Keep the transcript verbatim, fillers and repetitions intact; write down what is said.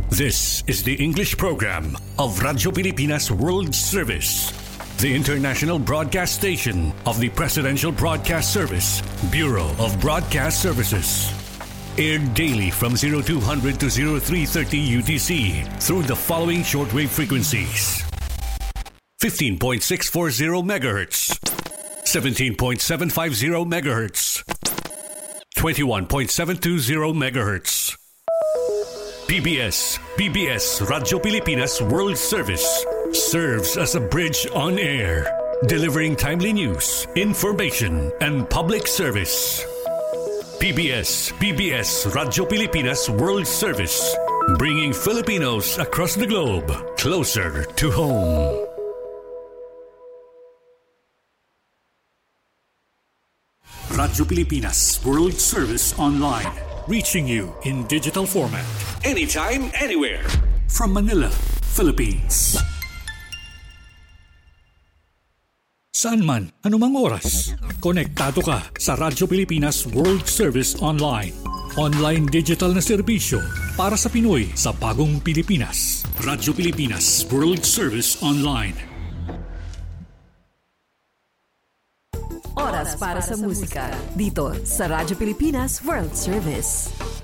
This is the English program of Radyo Pilipinas World Service, the international broadcast station of the Presidential Broadcast Service, Bureau of Broadcast Services. Aired daily from two hundred to three thirty U T C through the following shortwave frequencies: fifteen point six four zero megahertz, seventeen point seven five zero megahertz, twenty-one point seven two zero megahertz. P B S, P B S Radyo Pilipinas World Service serves as a bridge on air, delivering timely news, information, and public service. P B S, P B S Radyo Pilipinas World Service, bringing Filipinos across the globe closer to home. Radyo Pilipinas World Service Online, reaching you in digital format, anytime, anywhere, from Manila, Philippines. Saan man, anumang oras, konektado ka sa Radyo Pilipinas World Service Online. Online digital na serbisyo para sa Pinoy sa bagong Pilipinas. Radyo Pilipinas World Service Online. Oras para sa musika dito sa Radyo Pilipinas World Service.